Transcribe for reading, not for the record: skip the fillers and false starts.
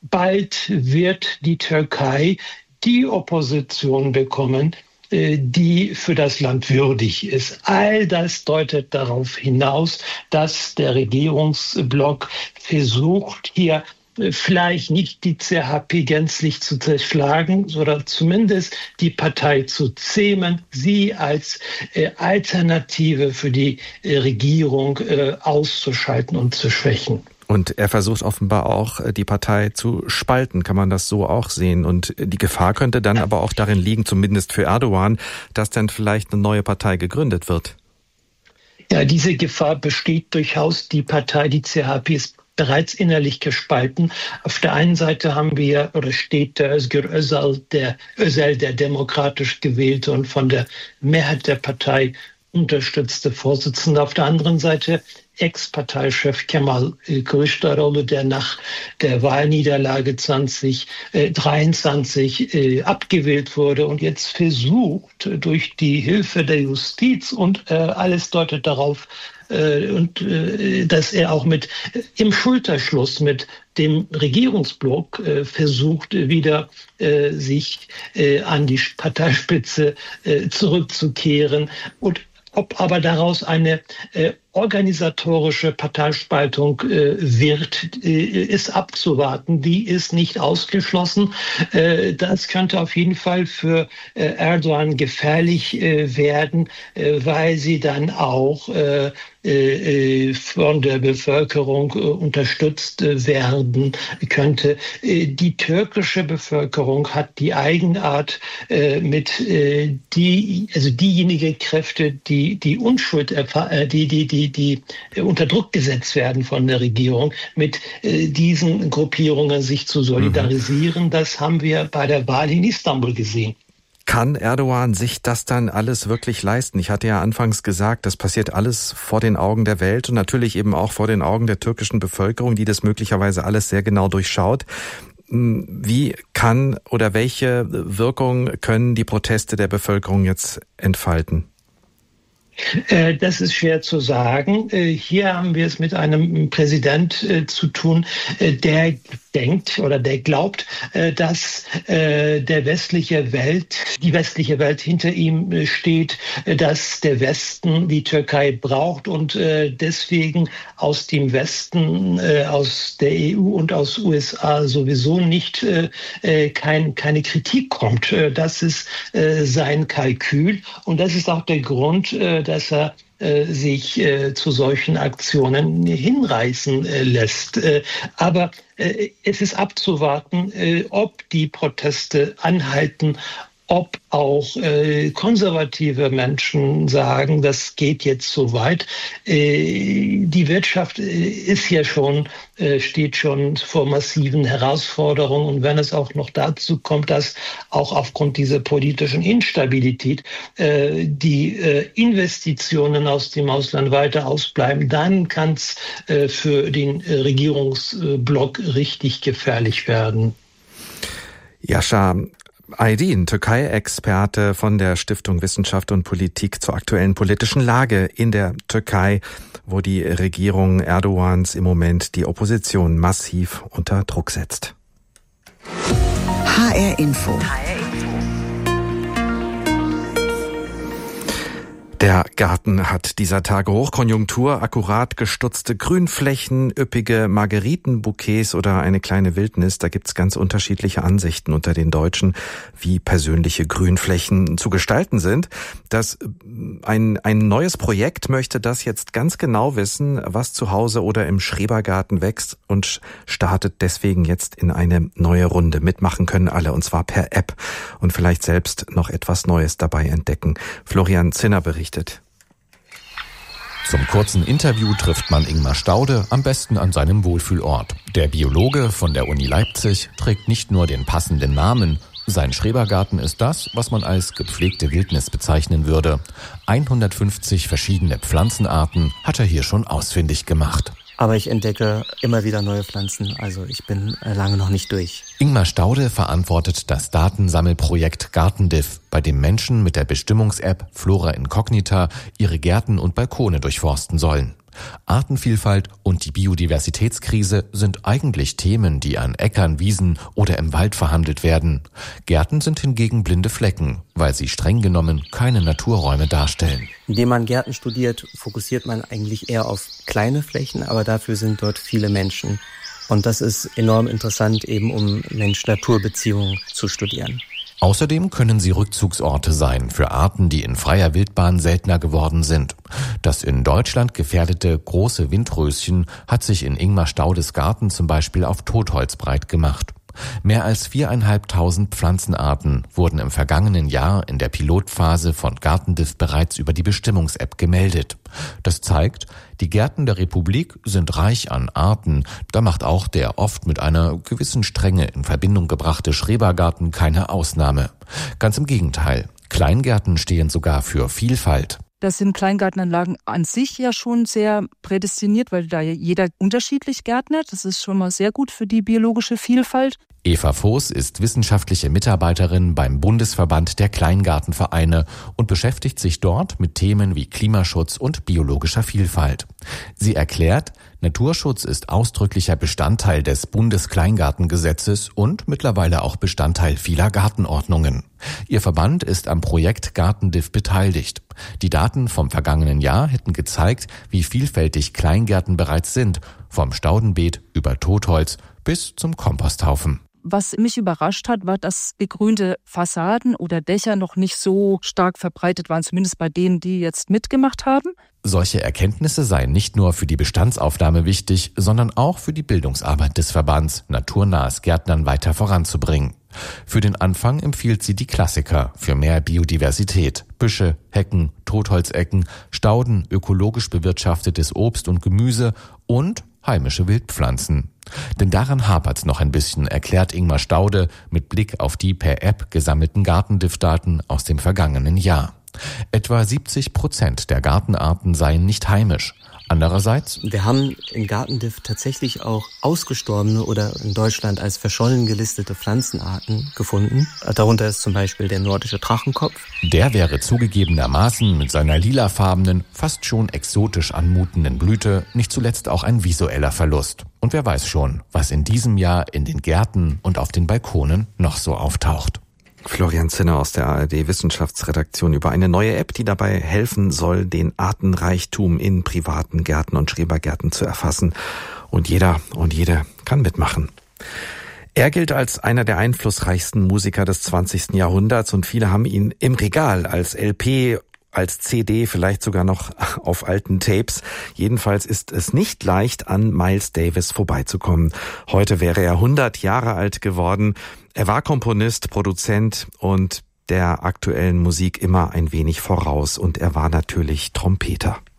bald wird die Türkei die Opposition bekommen, die für das Land würdig ist. All das deutet darauf hinaus, dass der Regierungsblock versucht, hier vielleicht nicht die CHP gänzlich zu zerschlagen, sondern zumindest die Partei zu zähmen, sie als Alternative für die Regierung auszuschalten und zu schwächen. Und er versucht offenbar auch, die Partei zu spalten, kann man das so auch sehen. Und die Gefahr könnte dann aber auch darin liegen, zumindest für Erdogan, dass dann vielleicht eine neue Partei gegründet wird. Ja, diese Gefahr besteht durchaus. Die Partei, die CHP, ist bereits innerlich gespalten. Auf der einen Seite steht der Özgür Özal, der demokratisch gewählte und von der Mehrheit der Partei unterstützte Vorsitzende. Auf der anderen Seite Ex-Parteichef Kemal Kılıçdaroğlu, der nach der Wahlniederlage 2023 abgewählt wurde und jetzt versucht, durch die Hilfe der Justiz und alles deutet darauf, dass er auch im Schulterschluss mit dem Regierungsblock versucht, wieder sich an die Parteispitze zurückzukehren. Und ob aber daraus eine organisatorische Parteispaltung wird, ist abzuwarten. Die ist nicht ausgeschlossen. Das könnte auf jeden Fall für Erdogan gefährlich werden, weil sie dann auch von der Bevölkerung unterstützt werden könnte. Die türkische Bevölkerung hat die Eigenart, diejenigen Kräfte, die Unschuld die unter Druck gesetzt werden von der Regierung, mit diesen Gruppierungen sich zu solidarisieren. Das haben wir bei der Wahl in Istanbul gesehen. Kann Erdogan sich das dann alles wirklich leisten? Ich hatte ja anfangs gesagt, das passiert alles vor den Augen der Welt und natürlich eben auch vor den Augen der türkischen Bevölkerung, die das möglicherweise alles sehr genau durchschaut. Wie kann oder welche Wirkung können die Proteste der Bevölkerung jetzt entfalten? Das ist schwer zu sagen. Hier haben wir es mit einem Präsident zu tun, der denkt oder der glaubt, dass die westliche Welt hinter ihm steht, dass der Westen die Türkei braucht und deswegen aus dem Westen, aus der EU und aus USA sowieso nicht keine Kritik kommt. Das ist sein Kalkül und das ist auch der Grund, dass er sich zu solchen Aktionen hinreißen lässt. Aber es ist abzuwarten, ob die Proteste anhalten, ob auch konservative Menschen sagen, das geht jetzt so weit. Die Wirtschaft steht schon vor massiven Herausforderungen. Und wenn es auch noch dazu kommt, dass auch aufgrund dieser politischen Instabilität die Investitionen aus dem Ausland weiter ausbleiben, dann kann es für den Regierungsblock richtig gefährlich werden. Yasha Aydin, Türkei-Experte von der Stiftung Wissenschaft und Politik zur aktuellen politischen Lage in der Türkei, wo die Regierung Erdogans im Moment die Opposition massiv unter Druck setzt. HR Info. Der Garten hat dieser Tage Hochkonjunktur, akkurat gestutzte Grünflächen, üppige Margeritenbouquets oder eine kleine Wildnis. Da gibt's ganz unterschiedliche Ansichten unter den Deutschen, wie persönliche Grünflächen zu gestalten sind. Ein neues Projekt möchte das jetzt ganz genau wissen, was zu Hause oder im Schrebergarten wächst und startet deswegen jetzt in eine neue Runde. Mitmachen können alle und zwar per App und vielleicht selbst noch etwas Neues dabei entdecken. Florian Zinner berichtet. Zum kurzen Interview trifft man Ingmar Staude am besten an seinem Wohlfühlort. Der Biologe von der Uni Leipzig trägt nicht nur den passenden Namen, sein Schrebergarten ist das, was man als gepflegte Wildnis bezeichnen würde. 150 verschiedene Pflanzenarten hat er hier schon ausfindig gemacht. Aber ich entdecke immer wieder neue Pflanzen, also ich bin lange noch nicht durch. Ingmar Staude verantwortet das Datensammelprojekt GartenDiff, bei dem Menschen mit der Bestimmungs-App Flora Incognita ihre Gärten und Balkone durchforsten sollen. Artenvielfalt und die Biodiversitätskrise sind eigentlich Themen, die an Äckern, Wiesen oder im Wald verhandelt werden. Gärten sind hingegen blinde Flecken, weil sie streng genommen keine Naturräume darstellen. Indem man Gärten studiert, fokussiert man eigentlich eher auf kleine Flächen, aber dafür sind dort viele Menschen. Und das ist enorm interessant, eben um Mensch-Natur-Beziehungen zu studieren. Außerdem können sie Rückzugsorte sein für Arten, die in freier Wildbahn seltener geworden sind. Das in Deutschland gefährdete große Windröschen hat sich in Ingmar Staudes Garten zum Beispiel auf Totholz breit gemacht. Mehr als 4.500 Pflanzenarten wurden im vergangenen Jahr in der Pilotphase von Gartendiff bereits über die Bestimmungs-App gemeldet. Das zeigt, die Gärten der Republik sind reich an Arten. Da macht auch der oft mit einer gewissen Strenge in Verbindung gebrachte Schrebergarten keine Ausnahme. Ganz im Gegenteil, Kleingärten stehen sogar für Vielfalt. Das sind Kleingartenanlagen an sich ja schon sehr prädestiniert, weil da jeder unterschiedlich gärtnert. Das ist schon mal sehr gut für die biologische Vielfalt. Eva Voß ist wissenschaftliche Mitarbeiterin beim Bundesverband der Kleingartenvereine und beschäftigt sich dort mit Themen wie Klimaschutz und biologischer Vielfalt. Sie erklärt, Naturschutz ist ausdrücklicher Bestandteil des Bundeskleingartengesetzes und mittlerweile auch Bestandteil vieler Gartenordnungen. Ihr Verband ist am Projekt Gartendiff beteiligt. Die Daten vom vergangenen Jahr hätten gezeigt, wie vielfältig Kleingärten bereits sind, vom Staudenbeet über Totholz bis zum Komposthaufen. Was mich überrascht hat, war, dass begrünte Fassaden oder Dächer noch nicht so stark verbreitet waren, zumindest bei denen, die jetzt mitgemacht haben. Solche Erkenntnisse seien nicht nur für die Bestandsaufnahme wichtig, sondern auch für die Bildungsarbeit des Verbands, naturnahes Gärtnern weiter voranzubringen. Für den Anfang empfiehlt sie die Klassiker für mehr Biodiversität: Büsche, Hecken, Totholzecken, Stauden, ökologisch bewirtschaftetes Obst und Gemüse und heimische Wildpflanzen. Denn daran hapert's noch ein bisschen, erklärt Ingmar Staude mit Blick auf die per App gesammelten Gartendiff-Daten aus dem vergangenen Jahr. Etwa 70% der Gartenarten seien nicht heimisch. Andererseits: Wir haben in Gartendiff tatsächlich auch ausgestorbene oder in Deutschland als verschollen gelistete Pflanzenarten gefunden. Darunter ist zum Beispiel der nordische Drachenkopf. Der wäre zugegebenermaßen mit seiner lilafarbenen, fast schon exotisch anmutenden Blüte nicht zuletzt auch ein visueller Verlust. Und wer weiß schon, was in diesem Jahr in den Gärten und auf den Balkonen noch so auftaucht. Florian Zinner aus der ARD-Wissenschaftsredaktion über eine neue App, die dabei helfen soll, den Artenreichtum in privaten Gärten und Schrebergärten zu erfassen. Und jeder und jede kann mitmachen. Er gilt als einer der einflussreichsten Musiker des 20. Jahrhunderts und viele haben ihn im Regal als LP, als CD, vielleicht sogar noch auf alten Tapes. Jedenfalls ist es nicht leicht, an Miles Davis vorbeizukommen. Heute wäre er 100 Jahre alt geworden. Er war Komponist, Produzent und der aktuellen Musik immer ein wenig voraus und er war natürlich Trompeter.